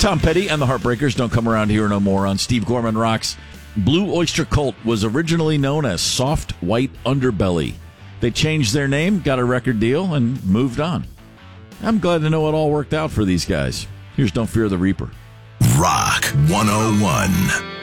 Tom Petty and the Heartbreakers, Don't Come Around Here No More on Steve Gorman Rocks. Blue Oyster Cult was originally known as Soft White Underbelly. They changed their name, got a record deal, and moved on. I'm glad to know it all worked out for these guys. Here's Don't Fear the Reaper. Rock 101.